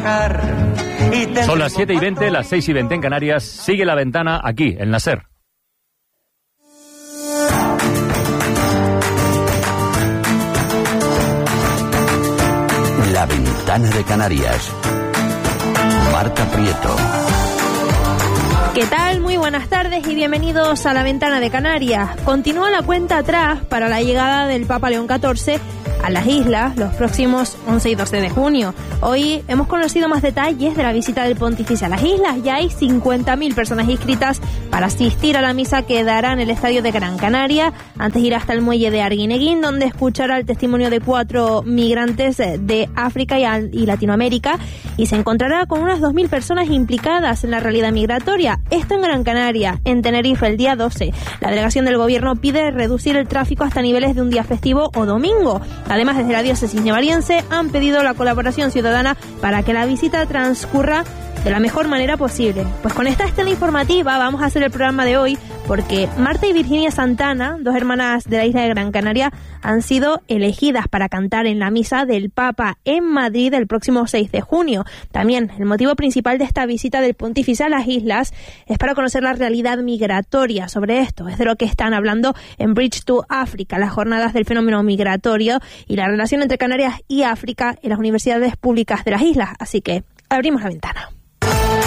trabajar. Son las 7:20, las 6:20 en Canarias. Sigue La Ventana aquí, en la SER. La Ventana de Canarias. Marta Prieto. ¿Qué tal? Muy buenas tardes y bienvenidos a La Ventana de Canarias. Continúa la cuenta atrás para la llegada del Papa León XIV a las islas los próximos 11 y 12 de junio. Hoy hemos conocido más detalles de la visita del pontífice a las islas. Ya hay 50.000 personas inscritas para asistir a la misa que dará en el estadio de Gran Canaria. Antes irá hasta el muelle de Arguineguín, donde escuchará el testimonio de 4 migrantes de África y Latinoamérica, y se encontrará con unas 2.000 personas implicadas en la realidad migratoria. Esto en Gran Canaria, en Tenerife, el día 12. La delegación del gobierno pide reducir el tráfico hasta niveles de un día festivo o domingo. Además, desde la diócesis nevariense han pedido la colaboración ciudadana para que la visita transcurra de la mejor manera posible. Pues con esta estela informativa vamos a hacer el programa de hoy, porque Marta y Virginia Santana, 2 hermanas de la isla de Gran Canaria, han sido elegidas para cantar en la misa del Papa en Madrid el próximo 6 de junio. También el motivo principal de esta visita del pontífice a las islas es para conocer la realidad migratoria. Sobre esto es de lo que están hablando en Bridge to Africa, las jornadas del fenómeno migratorio y la relación entre Canarias y África en las universidades públicas de las islas. Así que abrimos la ventana.